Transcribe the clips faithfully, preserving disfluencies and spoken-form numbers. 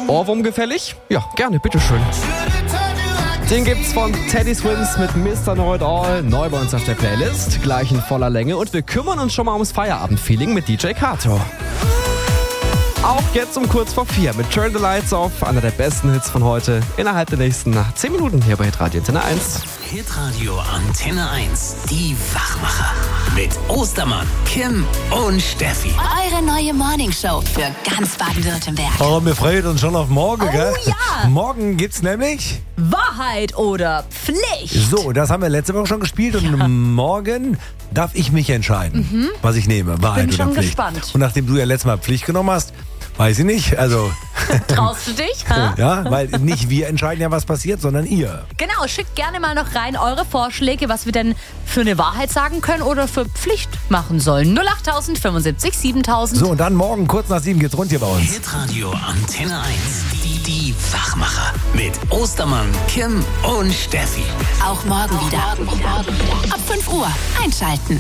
Ohrwurm gefällig? Ja, gerne, bitteschön. Den gibt's von Teddy Swims mit Mister Know It All, neu bei uns auf der Playlist, gleich in voller Länge. Und wir kümmern uns schon mal ums Feierabendfeeling mit D J Kato. Auch jetzt um kurz vor vier mit Turn the Lights Off, einer der besten Hits von heute, innerhalb der nächsten zehn Minuten hier bei Hitradio Antenne eins. Hitradio Antenne eins, die Wachmacher. Mit Ostermann, Kim und Steffi. Eure neue Morningshow für ganz Baden-Württemberg. Oh, wir freuen uns schon auf morgen, Oh, gell? ja. Morgen gibt's nämlich... Wahrheit oder Pflicht? So, das haben wir letzte Woche schon gespielt und ja. morgen darf ich mich entscheiden, mhm. was ich nehme, Wahrheit Bin oder schon Pflicht. Gespannt. Und nachdem du ja letztes Mal Pflicht genommen hast, weiß ich nicht, also... Traust du dich? Ha? Ja, weil nicht wir entscheiden ja, was passiert, sondern ihr. Genau, schickt gerne mal noch rein eure Vorschläge, was wir denn für eine Wahrheit sagen können oder für Pflicht machen sollen. null acht fünfundsiebzig siebentausend. So, und dann morgen kurz nach sieben geht's rund hier bei uns. Hitradio Antenne eins, die, die Wachmacher. Mit Ostermann, Kim und Steffi. Auch morgen wieder. Ab fünf Uhr einschalten.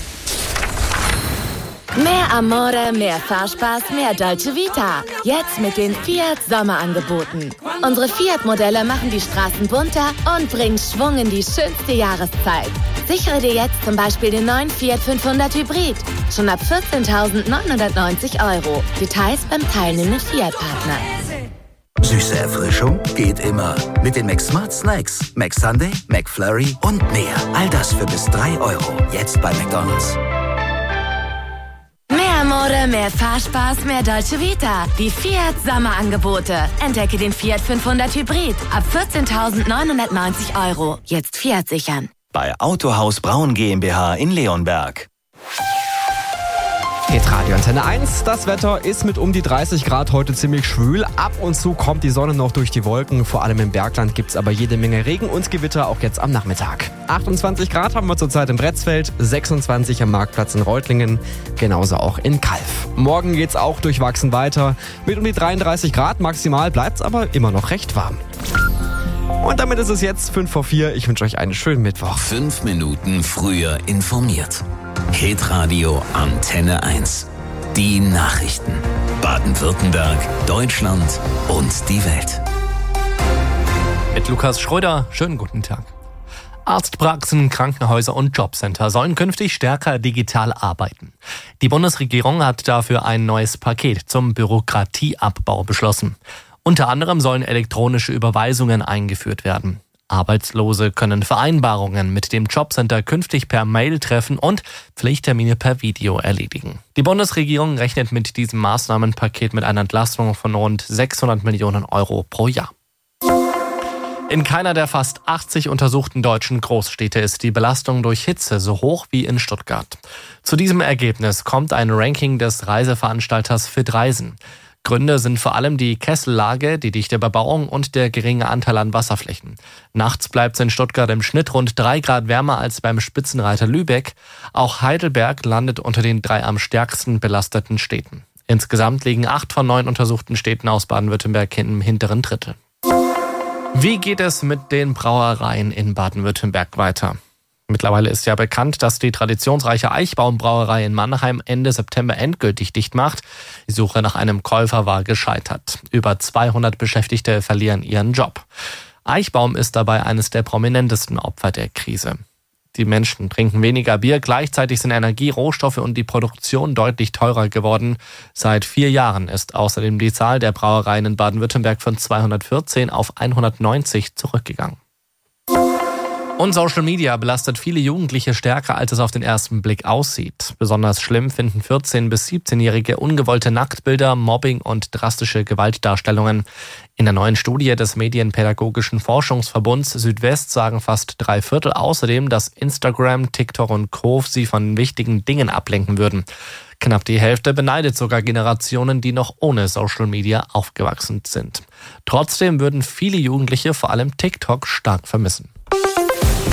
Mehr Amore, mehr Fahrspaß, mehr Dolce Vita. Jetzt mit den Fiat Sommerangeboten. Unsere Fiat-Modelle machen die Straßen bunter und bringen Schwung in die schönste Jahreszeit. Sichere dir jetzt zum Beispiel den neuen Fiat fünfhundert Hybrid. Schon ab vierzehntausendneunhundertneunzig Euro. Details beim teilnehmenden Fiat-Partner. Süße Erfrischung geht immer. Mit den McSmart Snacks, McSunday, McFlurry und mehr. All das für bis drei Euro. Jetzt bei McDonald's. Mehr Amore, mehr Fahrspaß, mehr Dolce Vita. Die Fiat Sommerangebote. Entdecke den Fiat fünfhundert Hybrid. Ab vierzehntausendneunhundertneunzig Euro. Jetzt Fiat sichern. Bei Autohaus Braun GmbH in Leonberg. Hitradio Antenne eins, das Wetter ist mit um die dreißig Grad heute ziemlich schwül. Ab und zu kommt die Sonne noch durch die Wolken. Vor allem im Bergland gibt es aber jede Menge Regen und Gewitter, auch jetzt am Nachmittag. achtundzwanzig Grad haben wir zurzeit in Bretzfeld, sechsundzwanzig am Marktplatz in Reutlingen, genauso auch in Calw. Morgen geht's auch durchwachsen weiter. Mit um die dreiunddreißig Grad maximal bleibt es aber immer noch recht warm. Und damit ist es jetzt fünf vor vier. Ich wünsche euch einen schönen Mittwoch. Fünf Minuten früher informiert. Hitradio Antenne eins. Die Nachrichten. Baden-Württemberg, Deutschland und die Welt. Mit Lukas Schröder, schönen guten Tag. Arztpraxen, Krankenhäuser und Jobcenter sollen künftig stärker digital arbeiten. Die Bundesregierung hat dafür ein neues Paket zum Bürokratieabbau beschlossen. Unter anderem sollen elektronische Überweisungen eingeführt werden. Arbeitslose können Vereinbarungen mit dem Jobcenter künftig per Mail treffen und Pflichttermine per Video erledigen. Die Bundesregierung rechnet mit diesem Maßnahmenpaket mit einer Entlastung von rund sechshundert Millionen Euro pro Jahr. In keiner der fast achtzig untersuchten deutschen Großstädte ist die Belastung durch Hitze so hoch wie in Stuttgart. Zu diesem Ergebnis kommt ein Ranking des Reiseveranstalters Fitreisen. Gründe sind vor allem die Kessellage, die dichte Bebauung und der geringe Anteil an Wasserflächen. Nachts bleibt es in Stuttgart im Schnitt rund drei Grad wärmer als beim Spitzenreiter Lübeck. Auch Heidelberg landet unter den drei am stärksten belasteten Städten. Insgesamt liegen acht von neun untersuchten Städten aus Baden-Württemberg im hinteren Drittel. Wie geht es mit den Brauereien in Baden-Württemberg weiter? Mittlerweile ist ja bekannt, dass die traditionsreiche Eichbaum-Brauerei in Mannheim Ende September endgültig dicht macht. Die Suche nach einem Käufer war gescheitert. Über zweihundert Beschäftigte verlieren ihren Job. Eichbaum ist dabei eines der prominentesten Opfer der Krise. Die Menschen trinken weniger Bier, gleichzeitig sind Energie, Rohstoffe und die Produktion deutlich teurer geworden. Seit vier Jahren ist außerdem die Zahl der Brauereien in Baden-Württemberg von zweihundertvierzehn auf hundertneunzig zurückgegangen. Und Social Media belastet viele Jugendliche stärker, als es auf den ersten Blick aussieht. Besonders schlimm finden vierzehn- bis siebzehnjährige ungewollte Nacktbilder, Mobbing und drastische Gewaltdarstellungen. In der neuen Studie des Medienpädagogischen Forschungsverbunds Südwest sagen fast drei Viertel außerdem, dass Instagram, TikTok und Co. sie von wichtigen Dingen ablenken würden. Knapp die Hälfte beneidet sogar Generationen, die noch ohne Social Media aufgewachsen sind. Trotzdem würden viele Jugendliche vor allem TikTok stark vermissen.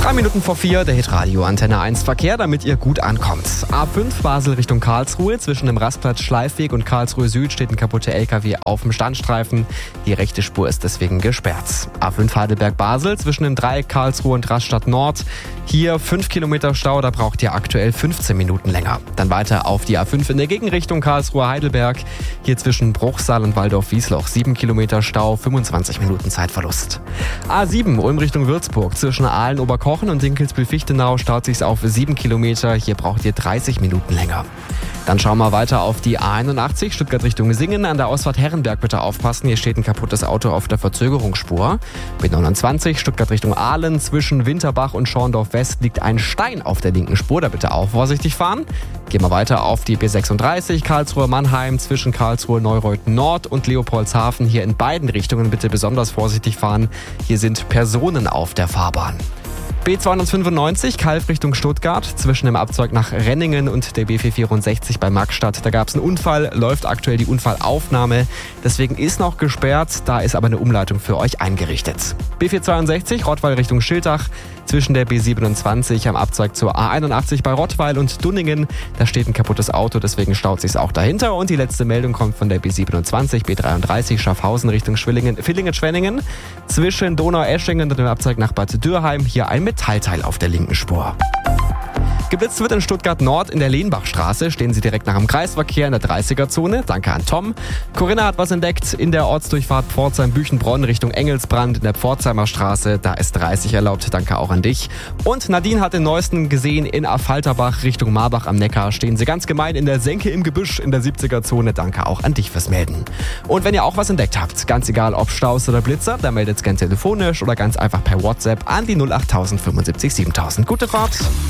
Drei Minuten vor vier, der Hitradio Antenne eins Verkehr, damit ihr gut ankommt. A fünf Basel Richtung Karlsruhe. Zwischen dem Rastplatz Schleifweg und Karlsruhe Süd steht ein kaputter L K W auf dem Standstreifen. Die rechte Spur ist deswegen gesperrt. A fünf Heidelberg Basel zwischen dem Dreieck Karlsruhe und Rastatt Nord. Hier fünf Kilometer Stau, da braucht ihr aktuell fünfzehn Minuten länger. Dann weiter auf die A fünf in der Gegenrichtung Karlsruhe Heidelberg. Hier zwischen Bruchsal und Waldorf-Wiesloch sieben Kilometer Stau, fünfundzwanzig Minuten Zeitverlust. A sieben Ulm Richtung Würzburg zwischen Aalen Oberkochen und Dinkelsbühl-Fichtenau staut sich's auf sieben Kilometer. Hier braucht ihr dreißig Minuten länger. Dann schauen wir weiter auf die A einundachtzig, Stuttgart Richtung Singen. An der Ausfahrt Herrenberg bitte aufpassen, hier steht ein kaputtes Auto auf der Verzögerungsspur. B neunundzwanzig, Stuttgart Richtung Aalen. Zwischen Winterbach und Schorndorf West liegt ein Stein auf der linken Spur, da bitte auch vorsichtig fahren. Gehen wir weiter auf die B sechsunddreißig, Karlsruhe Mannheim. Zwischen Karlsruhe Neureuth Nord und Leopoldshafen. Hier in beiden Richtungen bitte besonders vorsichtig fahren. Hier sind Personen auf der Fahrbahn. B zweihundertfünfundneunzig, Kalf Richtung Stuttgart, zwischen dem Abzweig nach Renningen und der B vierhundertvierundsechzig bei Magstadt. Da gab es einen Unfall, läuft aktuell die Unfallaufnahme, deswegen ist noch gesperrt, da ist aber eine Umleitung für euch eingerichtet. B vierhundertzweiundsechzig, Rottweil Richtung Schiltach, zwischen der B siebenundzwanzig am Abzweig zur A einundachtzig bei Rottweil und Dunningen. Da steht ein kaputtes Auto, deswegen staut sich's auch dahinter. Und die letzte Meldung kommt von der B siebenundzwanzig, B dreiunddreißig, Schaffhausen Richtung Villingen-Schwenningen. Zwischen Donau-Eschingen und dem Abzweig nach Bad Dürheim hier ein Metallteil auf der linken Spur. Geblitzt wird in Stuttgart Nord in der Lehnbachstraße. Stehen Sie direkt nach dem Kreisverkehr in der dreißiger-Zone. Danke an Tom. Corinna hat was entdeckt in der Ortsdurchfahrt Pforzheim-Büchenbronn Richtung Engelsbrand in der Pforzheimer Straße. Da ist dreißig erlaubt. Danke auch an dich. Und Nadine hat den neuesten gesehen in Affalterbach Richtung Marbach am Neckar. Stehen Sie ganz gemein in der Senke im Gebüsch in der siebziger-Zone. Danke auch an dich fürs Melden. Und wenn ihr auch was entdeckt habt, ganz egal ob Staus oder Blitzer, dann meldet es gerne telefonisch oder ganz einfach per WhatsApp an die null acht fünfundsiebzig siebentausend. Gute Fahrt!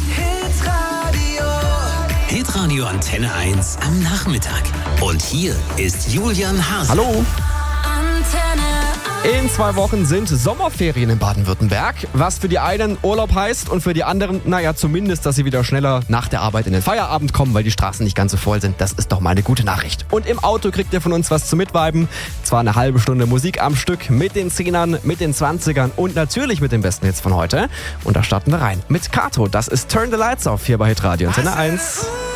Hitradio Antenne eins am Nachmittag. Und hier ist Julian Hase. Hallo! In zwei Wochen sind Sommerferien in Baden-Württemberg. Was für die einen Urlaub heißt und für die anderen, naja, zumindest, dass sie wieder schneller nach der Arbeit in den Feierabend kommen, weil die Straßen nicht ganz so voll sind. Das ist doch mal eine gute Nachricht. Und im Auto kriegt ihr von uns was zu mitviben. Zwar eine halbe Stunde Musik am Stück mit den Zehnern, mit den Zwanzigern und natürlich mit den besten Hits von heute. Und da starten wir rein mit Kato. Das ist Turn the Lights Off hier bei Hitradio Antenne eins.